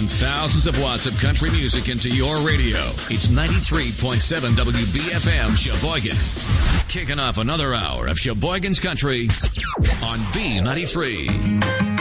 pumping thousands of watts of country music into your radio. It's 93.7 WBFM Sheboygan. Kicking off another hour of Sheboygan's Country on B93.